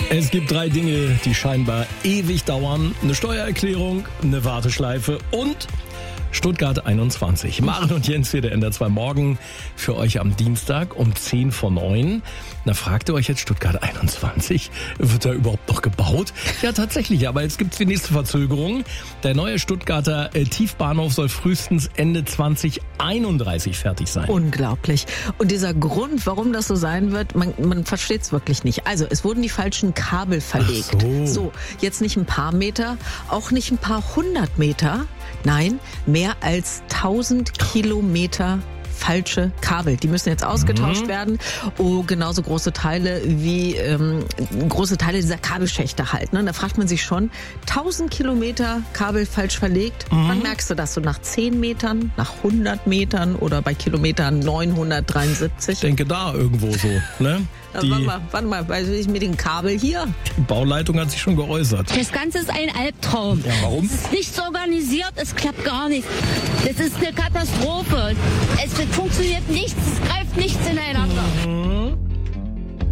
Es gibt 3 Dinge, die scheinbar ewig dauern. Eine Steuererklärung, eine Warteschleife und Stuttgart 21. Maren und Jens hier, der NDR2 Morgen für euch am Dienstag um 10:09. Na, fragt ihr euch jetzt Stuttgart 21? Wird da überhaupt noch gebaut? Ja, tatsächlich, aber jetzt gibt's die nächste Verzögerung. Der neue Stuttgarter Tiefbahnhof soll frühestens Ende 2031 fertig sein. Unglaublich. Und dieser Grund, warum das so sein wird, man versteht es wirklich nicht. Also, es wurden die falschen Kabel verlegt. Ach so, jetzt nicht ein paar Meter, auch nicht ein paar 100 Meter. Nein, mehr als 1000 Kilometer falsche Kabel. Die müssen jetzt ausgetauscht werden. Oh, genauso große Teile wie große Teile dieser Kabelschächte halt. Ne? Da fragt man sich schon, 1000 Kilometer Kabel falsch verlegt. Wann merkst du das? So nach 10 Metern, nach 100 Metern oder bei Kilometer 973? Ich denke da irgendwo so, ne? Warte mal, weiß ich mit dem Kabel hier? Die Bauleitung hat sich schon geäußert. Das Ganze ist ein Albtraum. Ja, warum? Es ist nichts organisiert, es klappt gar nicht. Das ist eine Katastrophe. Es funktioniert nichts, es greift nichts ineinander.